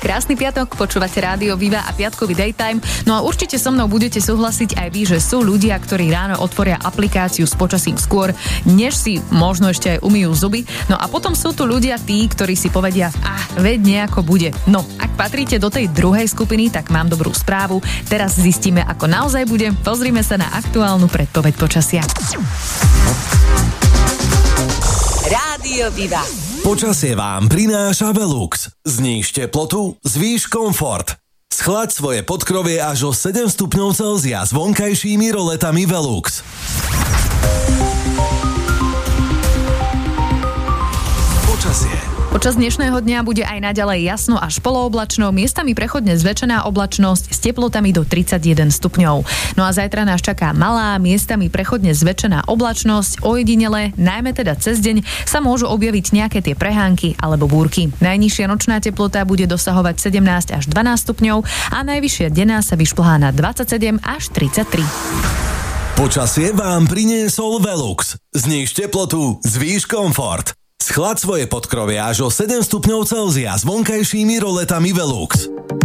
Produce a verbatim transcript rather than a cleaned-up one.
Krásny piatok, počúvate Rádio Viva a piatkový Daytime. No a určite so mnou budete súhlasiť aj vy, že sú ľudia, ktorí ráno otvoria aplikáciu s počasím skôr, než si možno ešte aj umyjú zuby. No a potom sú tu ľudia tí, ktorí si povedia, ah, veď nejako bude. No, ak patríte do tej druhej skupiny, tak mám dobrú správu. Teraz zistíme, ako naozaj bude. Pozrime sa na aktuálnu predpoveď počasia. Rádio Viva. Počasie vám prináša Velux. Zníž teplotu, zvýš komfort. Schlaď svoje podkrovie až o sedem stupňov Celzia s vonkajšími roletami Velux. Počasie. Počas dnešného dňa bude aj naďalej jasno až polooblačno, miestami prechodne zväčšená oblačnosť s teplotami do tridsaťjeden stupňov. No a zajtra nás čaká malá, miestami prechodne zväčšená oblačnosť, ojedinele, najmä teda cez deň sa môžu objaviť nejaké tie prehánky alebo búrky. Najnižšia nočná teplota bude dosahovať sedemnásť až dvanásť stupňov a najvyššia denná sa vyšplhá na dvadsaťsedem až tridsaťtri. Počasie vám priniesol Velux. Zníž teplotu, zvýš komfort. Schlaď svoje podkrovie až o sedem stupňov Celzia s vonkajšími roletami Velux.